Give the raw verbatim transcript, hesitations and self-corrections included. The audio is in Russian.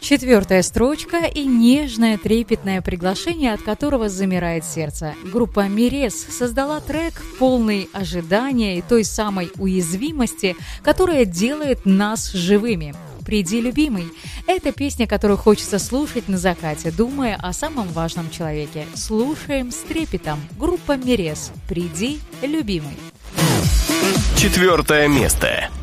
Четвертая строчка и нежное трепетное приглашение, от которого замирает сердце. Группа Мирес создала трек, полный ожидания и той самой уязвимости, которая делает нас живыми. «Приди, любимый» — это песня, которую хочется слушать на закате, думая о самом важном человеке. Слушаем с трепетом. Группа Мирес. «Приди, любимый». Четвертое место.